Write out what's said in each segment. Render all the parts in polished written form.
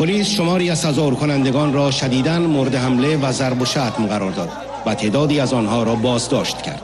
پلیس شماری از تظاهر کنندگان را شدیداً مورد حمله و ضرب و شتم قرار داد و تعدادی از آنها را بازداشت کرد.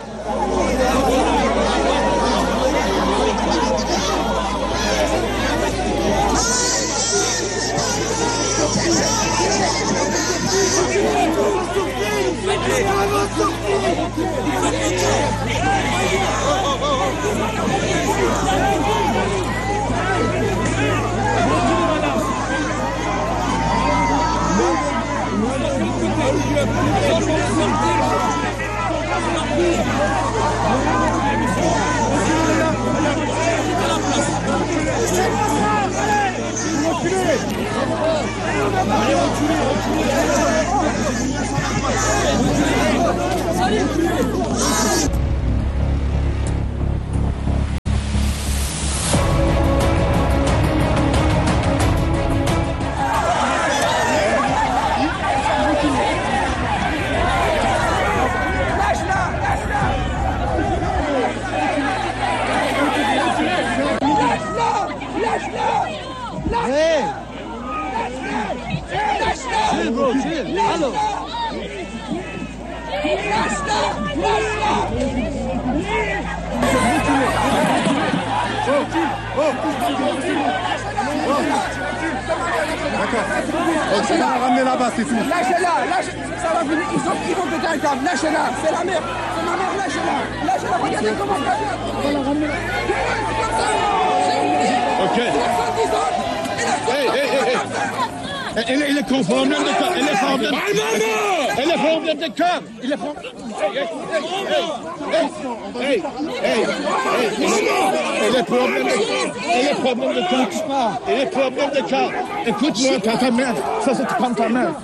On va ramener là-bas, c'est tout. Lâchez-la, ça va venir, ils vont péter un câble, lâchez-la, c'est la mère, c'est ma mère, lâchez-la, regardez comment ça vient. On va la ramener là. Ok. Il est conforme de cœur, il est problème de cœur, il est problème. Il est problème de cœur. Écoute-moi, ta mère, ça c'est comme ta mère.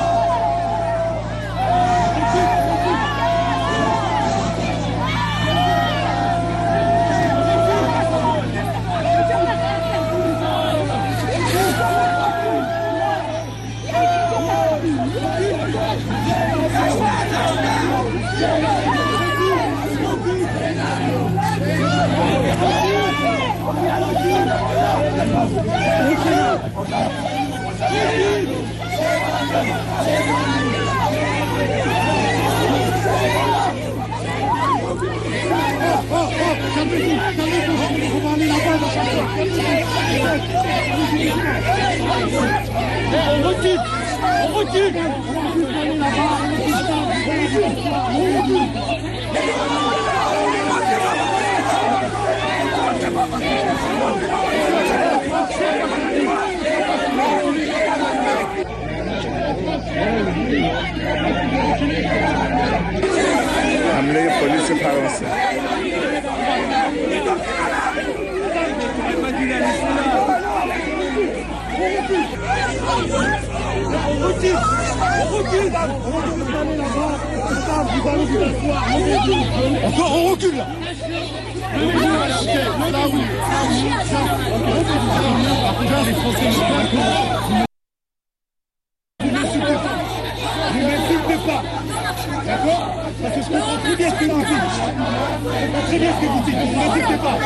On recule. حمله پلیس فرانسه. Encore on recule là. Ne m'insultez pas. D'accord? Parce que je comprends très bien ce que vous dites. Je comprends très bien ce que vous dites. Ne m'insultez pas.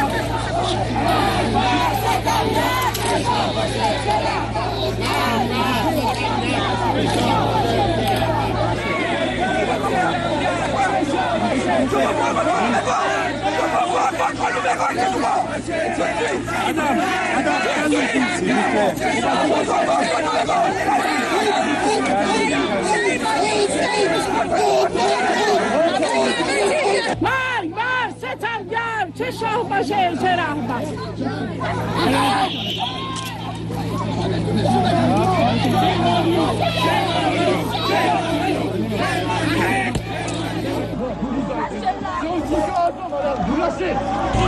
مار ستمگر چه شاه باشه چه رحمت Vous lâchez.